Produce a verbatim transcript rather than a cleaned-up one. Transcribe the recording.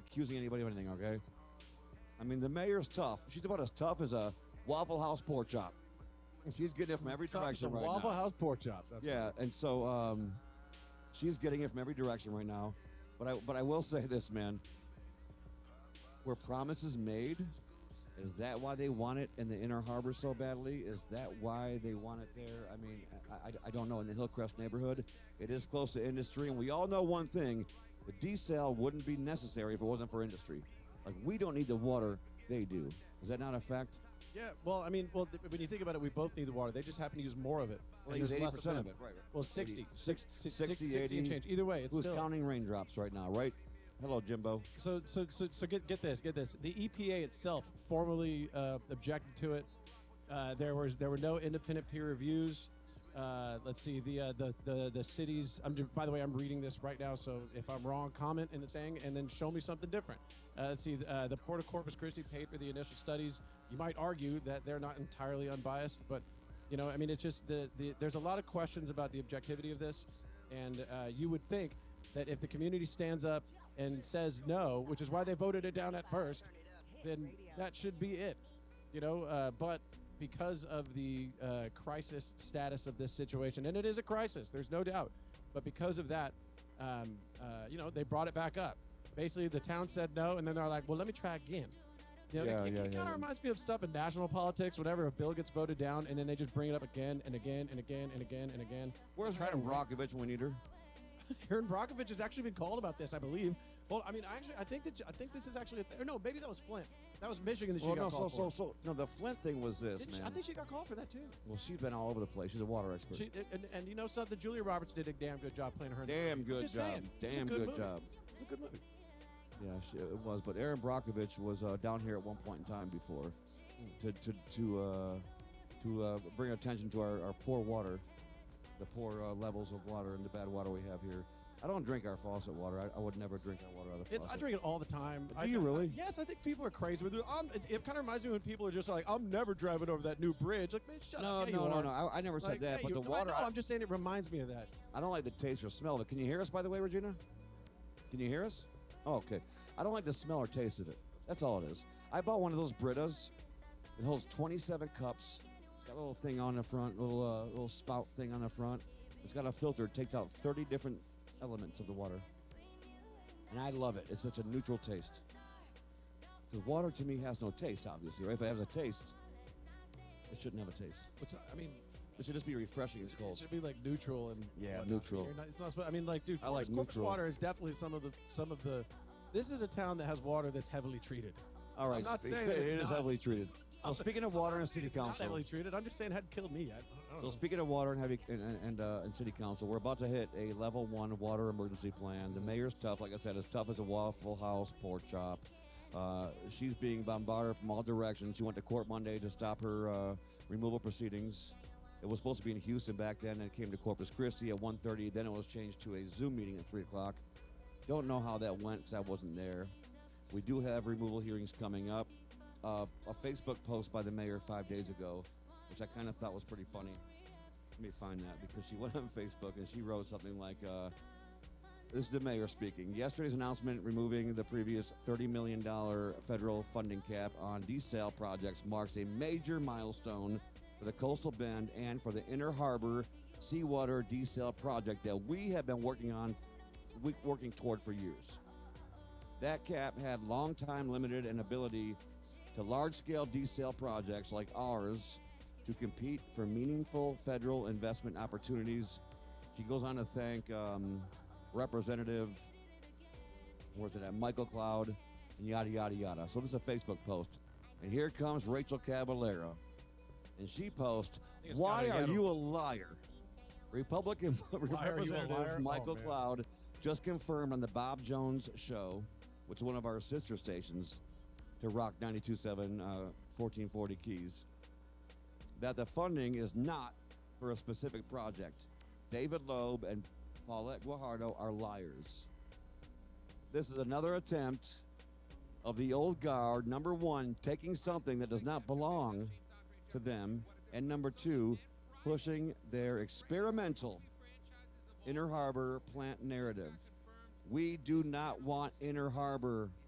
accusing anybody of anything, okay? I mean, the mayor's tough. She's about as tough as a Waffle House pork chop. She's getting it from every Tough as direction a right Waffle now. House pork chop. That's Yeah, right. and so um, she's getting it from every direction right now. But I, but I will say this, man. Were promises made? Is that why they want it in the Inner Harbor so badly? Is that why they want it there? I mean, I, I, I don't know. In the Hillcrest neighborhood, it is close to industry, and we all know one thing: the desal wouldn't be necessary if it wasn't for industry. Like, we don't need the water; they do. Is that not a fact? Yeah, well, I mean, well, th- when you think about it, we both need the water. They just happen to use more of it. Well, And they use there's eighty less percent of them. it. Right, right. Well, sixty. eighty, Six, sixty, six, sixty, eighty. and change. Either way, it's Who's still. counting raindrops right now, right? Hello, Jimbo. So, so, so, so get get this, get this. The E P A itself formally uh, objected to it. Uh, there was there were no independent peer reviews. Uh, let's see the uh, the the the cities. I'm by the way, I'm reading this right now. So if I'm wrong, comment in the thing, and then show me something different. Uh, let's see. Uh, the Port of Corpus Christi paid for the initial studies. You might argue that they're not entirely unbiased, but you know, I mean, it's just the, the there's a lot of questions about the objectivity of this, and uh, you would think that if the community stands up and says no, which is why they voted it down at first, then that should be it. You know, uh, but because of the uh, crisis status of this situation, and it is a crisis, there's no doubt, but because of that, um, uh, you know, they brought it back up. Basically, the town said no, and then they're like, well, let me try again. You know, Yeah, it, it, yeah, it kind of yeah. reminds me of stuff in national politics, whenever a bill gets voted down, and then they just bring it up again and again and again and again and again. Where's Try to Erin Brockovich when we need her? Aaron Brockovich has actually been called about this, I believe. Well, I mean, I actually, I think that I think this is actually, a th- or no, maybe that was Flint. That was Michigan that she Well, got no, so, called so, for. so, no, the Flint thing was this, Didn't she- man. I think she got called for that too. Well, she's been all over the place. She's a water expert. She, and, and you know something, Julia Roberts did a damn good job playing her. in the Damn movie. good Just job. saying. It was a Damn good good movie. job. It was a good movie. Yeah, she, it was. But Aaron Brockovich was uh, down here at one point in time before to to to uh, to uh, bring attention to our, our poor water, the poor uh, levels of water and the bad water we have here. I don't drink our faucet water. I, I would never drink our water out of the It's, faucet. I drink it all the time. Do I, you really? I- yes, I think people are crazy with it. Um, it, it kind of reminds me when people are just like, "I'm never driving over that new bridge." Like, man, shut No, up. Yeah, no, you no, are. no. I, I never said Like, that. yeah, but you- the water, I know, I, I'm just saying it reminds me of that. I don't like the taste or smell of it. Can you hear us, by the way, Regina? Can you hear us? Oh, okay. I don't like the smell or taste of it. That's all it is. I bought one of those Britas. It holds twenty-seven cups. It's got a little thing on the front, little uh, little spout thing on the front. It's got a filter. It takes out thirty different elements of the water. And I love it. It's such a neutral taste. Because water to me has no taste, obviously, right? If it has a taste, it shouldn't have a taste. What's I mean, It should just be refreshing and it cold. should be like neutral and Yeah, whatnot. neutral. You're not- it's not. supposed- I mean, like, dude, I like Corpus, Corpus neutral. water is definitely some of the some of the. This is a town that has water that's heavily treated. All right, I'm not speak- saying that it's it is not. heavily treated. Well, speaking of water and city It's not council, heavily treated. I'm just saying it hadn't killed me yet. I don't so know. speaking of water and heavy and, and, uh, and city council, we're about to hit a level one water emergency plan. The mayor's tough, like I said, as tough as a Waffle House pork chop. Uh, she's being bombarded from all directions. She went to court Monday to stop her uh, removal proceedings. It was supposed to be in Houston back then, and it came to Corpus Christi at one thirty. Then it was changed to a Zoom meeting at three o'clock. Don't know how that went because I wasn't there. We do have removal hearings coming up. Uh, a Facebook post by the mayor five days ago, which I kind of thought was pretty funny. Let me find that because she went on Facebook and she wrote something like, uh, this is the mayor speaking. Yesterday's announcement removing the previous thirty million dollars federal funding cap on desal projects marks a major milestone for the Coastal Bend and for the Inner Harbor seawater desal project that we have been working on, we- working toward for years. That cap had long time limited an ability to large-scale desal projects like ours to compete for meaningful federal investment opportunities. She goes on to thank um, Representative, where's it at, Michael Cloud, and yada, yada, yada. So this is a Facebook post. And here comes Rachel Caballero. And she posts, it's why are Caballero. you a liar? Republican are you a liar? Representative Michael Oh, man. Cloud just confirmed on the Bob Jones Show, which is one of our sister stations, to Rock ninety-two point seven, uh, fourteen forty Keys, that the funding is not for a specific project. David Loeb and Paulette Guajardo are liars. This is another attempt of the old guard, number one, taking something that does not belong to them, and number two, pushing their experimental Inner Harbor plant narrative. We do not want Inner Harbor